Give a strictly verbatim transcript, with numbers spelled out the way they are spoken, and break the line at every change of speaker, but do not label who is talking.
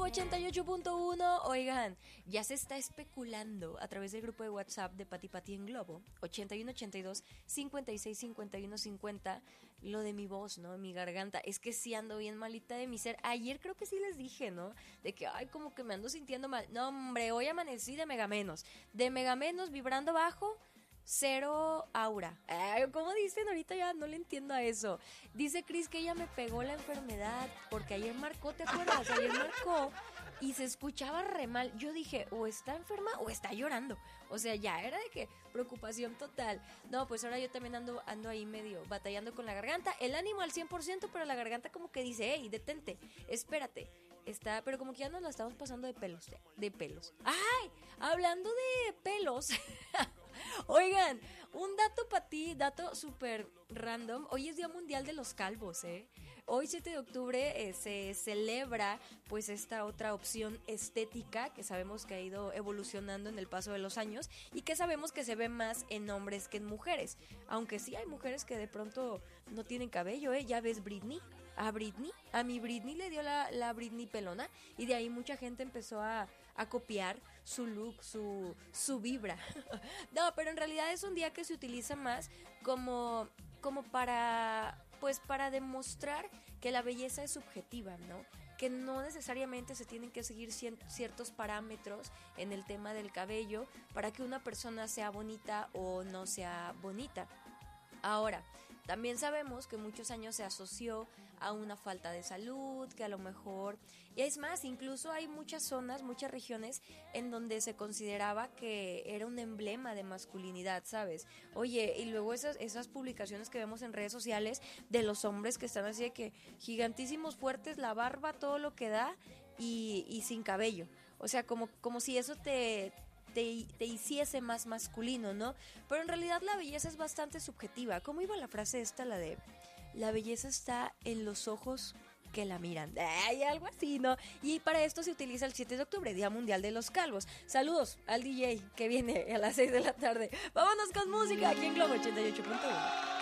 ochenta y ocho punto uno. Oigan, ya se está especulando a través del grupo de WhatsApp de Pati Pati en Globo, ochenta y uno ochenta y dos cincuenta y seis cincuenta y uno cincuenta, lo de mi voz, ¿no? Mi garganta. Es que sí ando bien malita de mi ser. Ayer creo que sí les dije, ¿no? De que, ay, como que me ando sintiendo mal. No, hombre, hoy amanecí de megamenos. De megamenos, vibrando bajo, cero aura. Ay, ¿cómo dicen? Ahorita ya no le entiendo a eso. Dice Cris que ella me pegó la enfermedad porque ayer marcó, ¿te acuerdas? Ayer marcó y se escuchaba re mal. Yo dije, o está enferma o está llorando. O sea, ya era de que preocupación total. No, pues ahora yo también ando, ando ahí medio batallando con la garganta. El ánimo al cien por ciento, pero la garganta como que dice, hey, detente, espérate. Está, pero como que ya nos la estamos pasando de pelos, de, de pelos. ¡Ay! Hablando de pelos. Oigan, un dato para ti, dato súper random. Hoy es Día Mundial de los Calvos, ¿eh? Hoy siete de octubre eh, se celebra pues esta otra opción estética que sabemos que ha ido evolucionando en el paso de los años y que sabemos que se ve más en hombres que en mujeres. Aunque sí hay mujeres que de pronto no tienen cabello, ¿eh? Ya ves Britney, a Britney, a mi Britney le dio la, la Britney pelona y de ahí mucha gente empezó a, a copiar su look, su, su vibra. No, pero en realidad es un día que se utiliza más como, como para, pues para demostrar que la belleza es subjetiva, ¿no? Que no necesariamente se tienen que seguir ciertos parámetros en el tema del cabello para que una persona sea bonita o no sea bonita. Ahora, también sabemos que muchos años se asoció a una falta de salud, que a lo mejor, y es más, incluso hay muchas zonas, muchas regiones en donde se consideraba que era un emblema de masculinidad, ¿sabes? Oye, y luego esas, esas publicaciones que vemos en redes sociales de los hombres que están así de que gigantísimos, fuertes, la barba, todo lo que da y, y sin cabello. O sea, como, como si eso te... Te, te hiciese más masculino, ¿no? Pero en realidad la belleza es bastante subjetiva. ¿Cómo iba la frase esta, la de la belleza está en los ojos que la miran? Ay, algo así, ¿no? Y para esto se utiliza el siete de octubre, Día Mundial de los Calvos. Saludos al D J que viene a las seis de la tarde. Vámonos con música aquí en Globo ochenta y ocho punto uno.